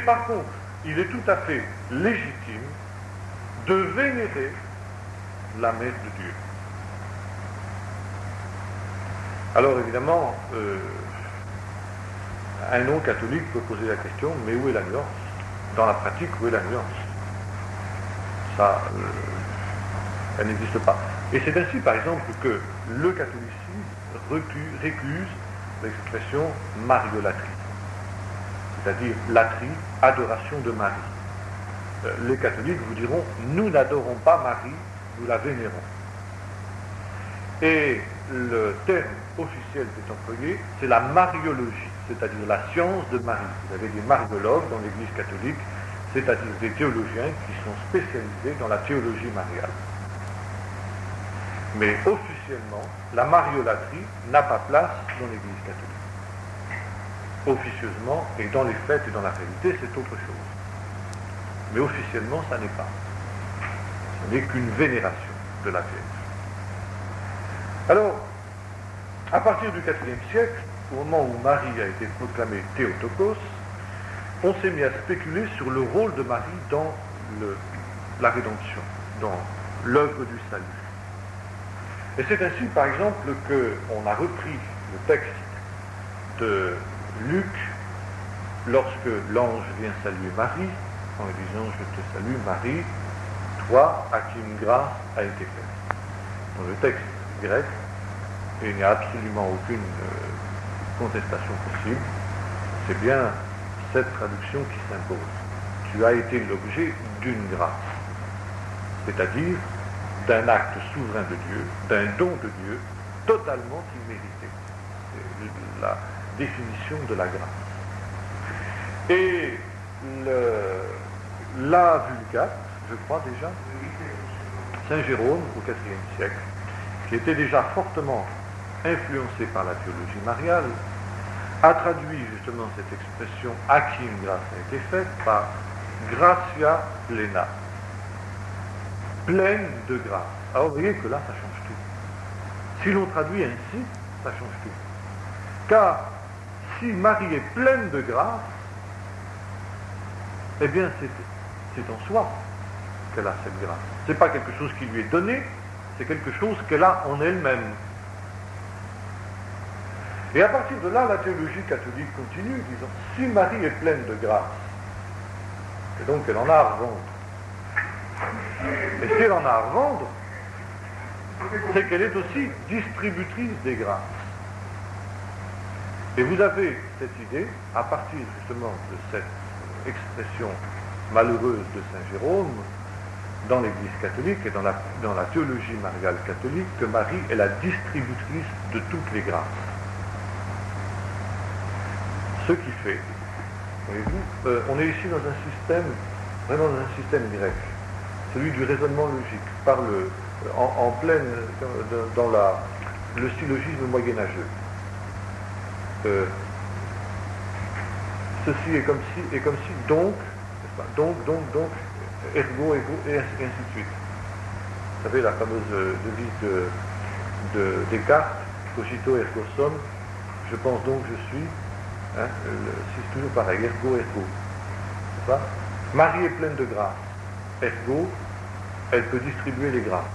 par contre, il est tout à fait légitime de vénérer la mère de Dieu. Alors évidemment, un non-catholique peut poser la question, mais où est la nuance? Dans la pratique, où est la nuance? Ça, elle n'existe pas. Et c'est ainsi, par exemple, que le catholicisme récuse l'expression mariolatrie, c'est-à-dire latrie, adoration de Marie. Les catholiques vous diront, nous n'adorons pas Marie, nous la vénérons. Et le terme officiel qui est employé, c'est la mariologie, c'est-à-dire la science de Marie. Vous avez des mariologues dans l'Église catholique, c'est-à-dire des théologiens qui sont spécialisés dans la théologie mariale. Mais officiellement, la mariolatrie n'a pas place dans l'Église catholique. Officieusement, et dans les faits et dans la réalité, c'est autre chose. Mais officiellement, ça n'est pas. Ce n'est qu'une vénération de la Vierge. Alors, à partir du IVe siècle, au moment où Marie a été proclamée Théotokos, on s'est mis à spéculer sur le rôle de Marie dans la rédemption, dans l'œuvre du salut. Et c'est ainsi, par exemple, qu'on a repris le texte de Luc lorsque l'ange vient saluer Marie, en lui disant « Je te salue Marie, toi à qui une grâce a été faite ». Dans le texte grec, et il n'y a absolument aucune contestation possible, c'est bien cette traduction qui s'impose. Tu as été l'objet d'une grâce, c'est-à-dire d'un acte souverain de Dieu, d'un don de Dieu, totalement immérité. C'est la définition de la grâce. Et la Vulgate, je crois déjà, Saint Jérôme au IVe siècle, qui était déjà fortement influencé par la théologie mariale, a traduit justement cette expression « à qui une grâce a été faite » par « gratia plena », pleine de grâce. Alors vous voyez que là, ça change tout. Si l'on traduit ainsi, ça change tout. Car si Marie est pleine de grâce, eh bien c'est en soi qu'elle a cette grâce. Ce n'est pas quelque chose qui lui est donné, c'est quelque chose qu'elle a en elle-même. Et à partir de là, la théologie catholique continue, disant, si Marie est pleine de grâce, et donc elle en a à revendre, et si elle en a à revendre, c'est qu'elle est aussi distributrice des grâces. Et vous avez cette idée, à partir justement de cette expression malheureuse de Saint Jérôme, dans l'Église catholique et dans la théologie mariale catholique, que Marie est la distributrice de toutes les grâces. Ce qui fait, voyez-vous, on est ici dans un système, vraiment dans un système grec, celui du raisonnement logique, par en pleine, dans le syllogisme moyenâgeux. Ceci est comme si, donc, n'est-ce pas, donc, ergo, et ainsi de suite. Vous savez, la fameuse devise de Descartes, cogito ergo sum, je pense donc je suis, hein, c'est toujours pareil, ergo, n'est-ce pas? Marie est pleine de grâce, ergo, elle peut distribuer les grâces.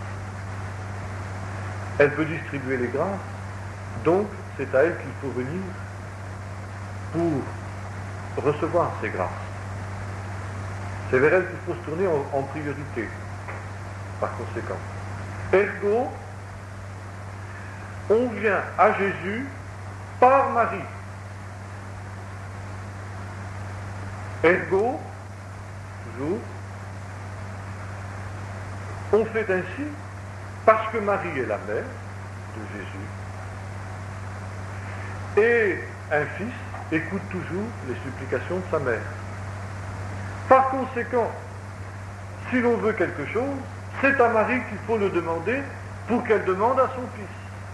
Elle peut distribuer les grâces, donc c'est à elle qu'il faut venir pour recevoir ces grâces. C'est vers elle qu'il faut se tourner en priorité, par conséquent. Ergo, on vient à Jésus par Marie. Ergo, toujours, on fait ainsi parce que Marie est la mère de Jésus et un fils écoute toujours les supplications de sa mère. Par conséquent, si l'on veut quelque chose, c'est à Marie qu'il faut le demander pour qu'elle demande à son fils.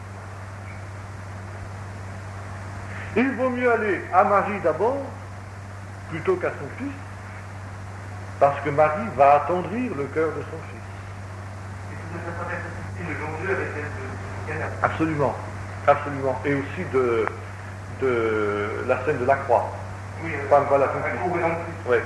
Il vaut mieux aller à Marie d'abord plutôt qu'à son fils, parce que Marie va attendrir le cœur de son fils. Absolument, absolument. Et aussi de la scène de la croix. Oui, voilà, oui.